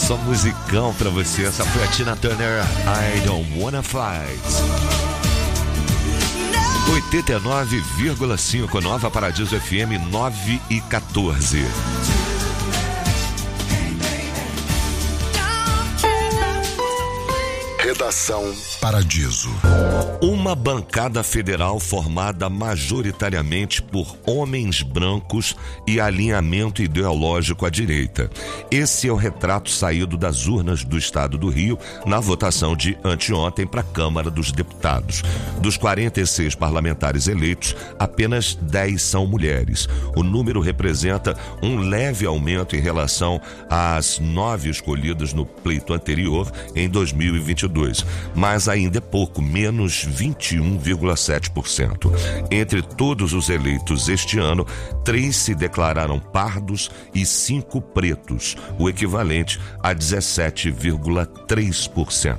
Só musicão pra você. Essa foi a Tina Turner, I Don't Wanna Fight. 89,5, Nova Paradiso FM, 9h14. Redação Paradiso. Uma bancada federal formada majoritariamente por homens brancos e alinhamento ideológico à direita. Esse é o retrato saído das urnas do estado do Rio na votação de anteontem para a Câmara dos Deputados. Dos 46 parlamentares eleitos, apenas 10 são mulheres. O número representa um leve aumento em relação às 9 escolhidas no pleito anterior em 2022. Mas ainda é pouco, menos 21,7%. Entre todos os eleitos este ano, 3 se declararam pardos e 5 pretos, o equivalente a 17,3%.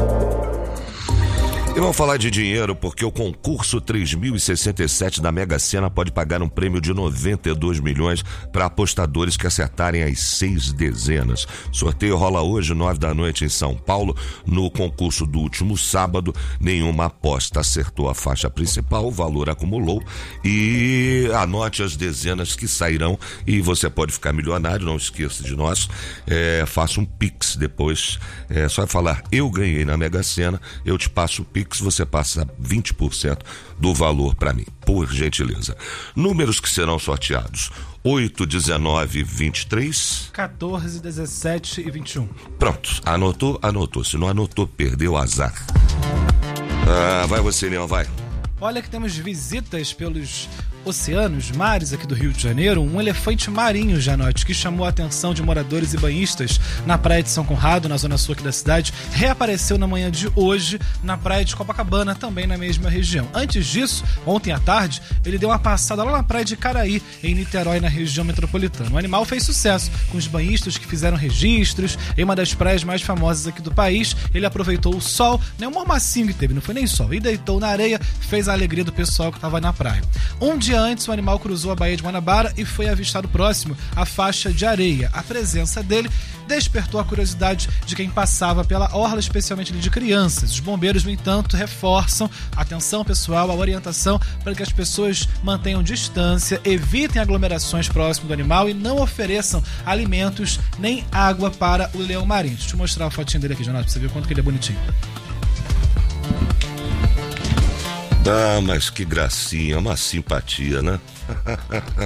E vamos falar de dinheiro, porque o concurso 3067 da Mega Sena pode pagar um prêmio de 92 milhões para apostadores que acertarem as 6 dezenas. Sorteio rola hoje, 9 da noite, em São Paulo. No concurso do último sábado, nenhuma aposta acertou a faixa principal, o valor acumulou. E anote as dezenas que sairão e você pode ficar milionário. Não esqueça de nós. Faça um Pix depois. É só falar, eu ganhei na Mega Sena, eu te passo o Pix. Você passa 20% do valor para mim, por gentileza. Números que serão sorteados: 8, 19, 23, 14, 17 e 21. Pronto, anotou. Se não anotou, perdeu, azar. Vai você, Leão, vai. Olha que temos visitas pelos oceanos, mares aqui do Rio de Janeiro. Um elefante marinho, Janote, que chamou a atenção de moradores e banhistas na praia de São Conrado, na zona sul aqui da cidade, reapareceu na manhã de hoje na praia de Copacabana, também na mesma região. Antes disso, ontem à tarde, ele deu uma passada lá na praia de Caraí, em Niterói, na região metropolitana. O animal fez sucesso com os banhistas que fizeram registros em uma das praias mais famosas aqui do país. Ele aproveitou o sol, nem um mormacinho que teve, não foi nem sol, e deitou na areia, fez a alegria do pessoal que estava na praia. Um dia antes, o animal cruzou a Baía de Guanabara e foi avistado próximo à faixa de areia. A presença dele despertou a curiosidade de quem passava pela orla, especialmente de crianças. Os bombeiros, no entanto, reforçam atenção pessoal, a orientação para que as pessoas mantenham distância, evitem aglomerações próximo do animal e não ofereçam alimentos nem água para o leão marinho. Deixa eu te mostrar a fotinha dele aqui, Jonathan, pra você ver o quanto que ele é bonitinho. Mas que gracinha, uma simpatia, né?